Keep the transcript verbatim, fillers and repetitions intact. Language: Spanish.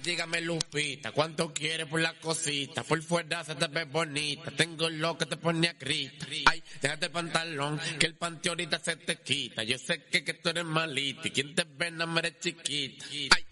dígame Lupita, ¿cuánto quieres por la cosita? Por fuera se te ve bonita, tengo lo que te pone a grita. Ay, déjate el pantalón, que el panty ahorita se te quita. Yo sé que, que tú eres malita y quien te ve no me eres chiquita. Ay,